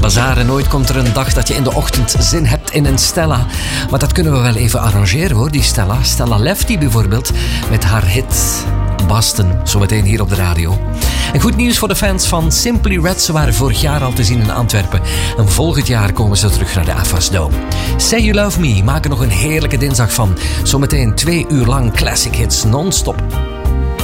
Bazaar en nooit komt er een dag dat je in de ochtend zin hebt in een Stella. Maar dat kunnen we wel even arrangeren hoor, die Stella. Stella Lefty bijvoorbeeld, met haar hit Boston, zometeen hier op de radio. En goed nieuws voor de fans van Simply Red. Ze waren vorig jaar al te zien in Antwerpen. En volgend jaar komen ze terug naar de AFAS Dome. Say You Love Me, maak er nog een heerlijke dinsdag van. Zometeen 2 uur lang classic hits non-stop.